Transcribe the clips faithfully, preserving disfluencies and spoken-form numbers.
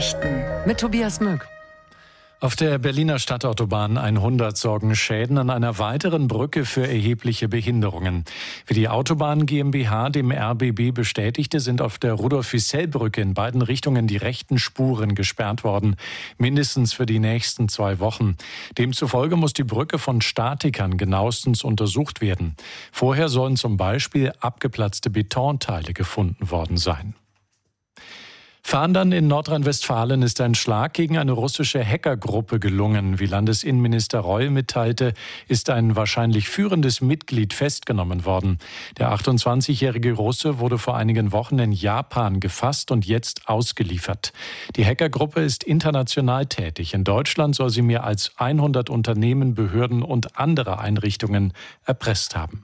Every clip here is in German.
Nachrichten mit Tobias Möck. Auf der Berliner Stadtautobahn hundert sorgen Schäden an einer weiteren Brücke für erhebliche Behinderungen. Wie die Autobahn GmbH dem R B B bestätigte, sind auf der Rudolf-Wissell-Brücke in beiden Richtungen die rechten Spuren gesperrt worden, mindestens für die nächsten zwei Wochen. Demzufolge muss die Brücke von Statikern genauestens untersucht werden. Vorher sollen zum Beispiel abgeplatzte Betonteile gefunden worden sein. Fahndern in Nordrhein-Westfalen ist ein Schlag gegen eine russische Hackergruppe gelungen. Wie Landesinnenminister Reul mitteilte, ist ein wahrscheinlich führendes Mitglied festgenommen worden. Der achtundzwanzigjährige Russe wurde vor einigen Wochen in Japan gefasst und jetzt ausgeliefert. Die Hackergruppe ist international tätig. In Deutschland soll sie mehr als hundert Unternehmen, Behörden und andere Einrichtungen erpresst haben.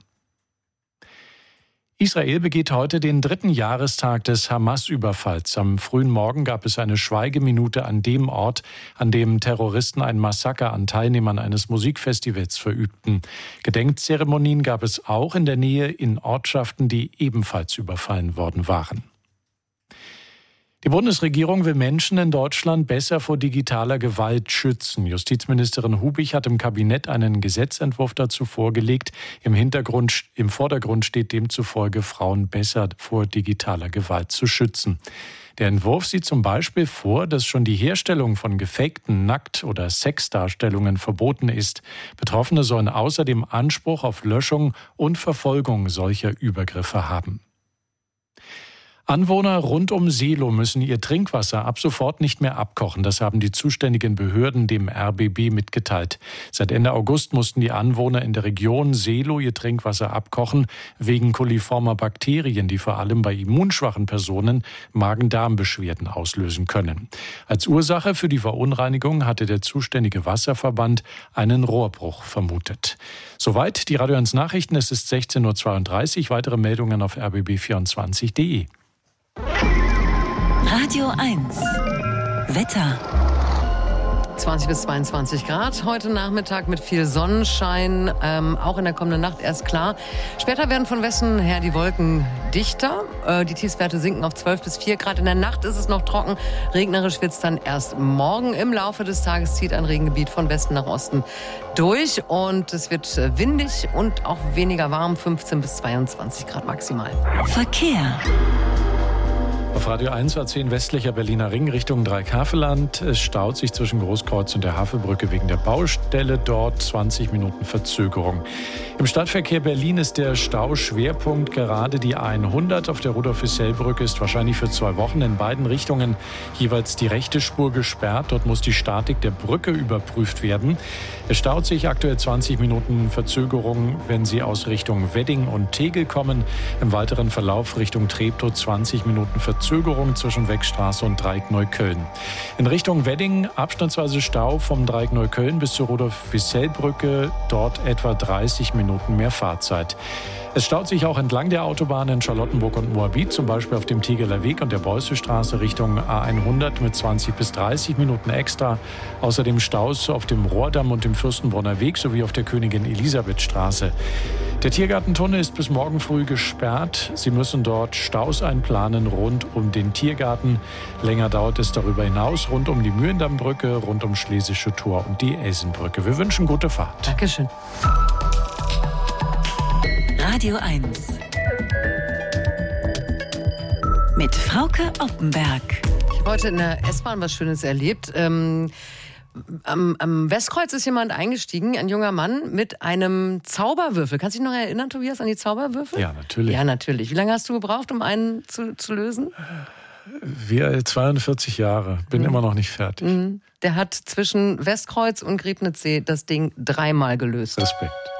Israel begeht heute den dritten Jahrestag des Hamas-Überfalls. Am frühen Morgen gab es eine Schweigeminute an dem Ort, an dem Terroristen ein Massaker an Teilnehmern eines Musikfestivals verübten. Gedenkzeremonien gab es auch in der Nähe in Ortschaften, die ebenfalls überfallen worden waren. Die Bundesregierung will Menschen in Deutschland besser vor digitaler Gewalt schützen. Justizministerin Hubich hat im Kabinett einen Gesetzentwurf dazu vorgelegt. Im Hintergrund, im Vordergrund steht demzufolge, Frauen besser vor digitaler Gewalt zu schützen. Der Entwurf sieht zum Beispiel vor, dass schon die Herstellung von gefakten Nackt- oder Sexdarstellungen verboten ist. Betroffene sollen außerdem Anspruch auf Löschung und Verfolgung solcher Übergriffe haben. Anwohner rund um Seelow müssen ihr Trinkwasser ab sofort nicht mehr abkochen. Das haben die zuständigen Behörden dem R B B mitgeteilt. Seit Ende August mussten die Anwohner in der Region Seelow ihr Trinkwasser abkochen, wegen koliformer Bakterien, die vor allem bei immunschwachen Personen Magen-Darm-Beschwerden auslösen können. Als Ursache für die Verunreinigung hatte der zuständige Wasserverband einen Rohrbruch vermutet. Soweit die Radio eins Nachrichten. Es ist sechzehn Uhr zweiunddreißig. Weitere Meldungen auf r b b vierundzwanzig punkt de. Radio eins. Wetter. zwanzig bis zweiundzwanzig Grad. Heute Nachmittag mit viel Sonnenschein. Ähm, auch in der kommenden Nacht erst klar. Später werden von Westen her die Wolken dichter. Äh, die Tiefstwerte sinken auf zwölf bis vier Grad. In der Nacht ist es noch trocken. Regnerisch wird es dann erst morgen. Im Laufe des Tages zieht ein Regengebiet von Westen nach Osten durch. Und es wird windig und auch weniger warm. fünfzehn bis zweiundzwanzig Grad maximal. Verkehr. Auf Radio eins A zehn westlicher Berliner Ring Richtung Dreikafelland. Es staut sich zwischen Großkreuz und der Havelbrücke wegen der Baustelle dort. zwanzig Minuten Verzögerung. Im Stadtverkehr Berlin ist der Stauschwerpunkt gerade die hundert. Auf der Rudolf-Wissell-Brücke ist wahrscheinlich für zwei Wochen in beiden Richtungen jeweils die rechte Spur gesperrt. Dort muss die Statik der Brücke überprüft werden. Es staut sich aktuell zwanzig Minuten Verzögerung, wenn Sie aus Richtung Wedding und Tegel kommen. Im weiteren Verlauf Richtung Treptow zwanzig Minuten Verzögerung. Verzögerung zwischen Weckstraße und Dreieck Neukölln. In Richtung Wedding abschnittsweise Stau vom Dreieck Neukölln bis zur Rudolf-Wissell-Brücke, dort etwa dreißig Minuten mehr Fahrzeit. Es staut sich auch entlang der Autobahn in Charlottenburg und Moabit, zum Beispiel auf dem Tegeler Weg und der Beussestraße Richtung A hundert mit zwanzig bis dreißig Minuten extra. Außerdem Staus auf dem Rohrdamm und dem Fürstenbrunner Weg sowie auf der Königin-Elisabeth-Straße. Der Tiergartentunnel ist bis morgen früh gesperrt. Sie müssen dort Staus einplanen rund um den Tiergarten. Länger dauert es darüber hinaus rund um die Mühlendammbrücke, rund um Schlesische Tor und die Elsenbrücke. Wir wünschen gute Fahrt. Dankeschön. Radio eins. Mit Frauke Oppenberg. Ich habe heute in der S-Bahn was Schönes erlebt. Ähm, am, am Westkreuz ist jemand eingestiegen, ein junger Mann, mit einem Zauberwürfel. Kannst du dich noch erinnern, Tobias, an die Zauberwürfel? Ja, natürlich. Ja, natürlich. Wie lange hast du gebraucht, um einen zu, zu lösen? Wir zweiundvierzig Jahre, bin mhm. immer noch nicht fertig. Mhm. Der hat zwischen Westkreuz und Griebnitzsee das Ding dreimal gelöst. Respekt.